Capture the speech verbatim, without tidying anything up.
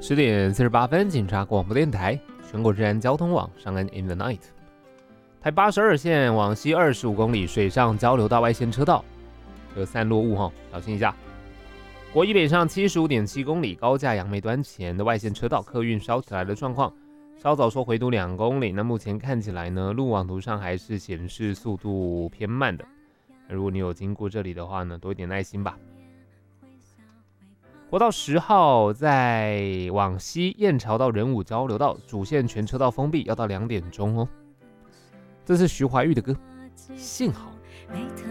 十点四十八分，警察广播电台，全国治安交通网，上岸 in the night。台八十二线往西二十五公里水上交流道外线车道有散落物哈，小心一下。国一北上七十五点七公里高架杨梅端前的外线车道客运烧起来的状况，稍早说回堵两公里，那目前看起来呢，路网图上还是显示速度偏慢的。如果你有经过这里的话呢，多一点耐心吧。国道十号在往西燕巢到仁武交流道主线全车道封闭，要到两点钟哦。这是徐怀钰的歌，幸好。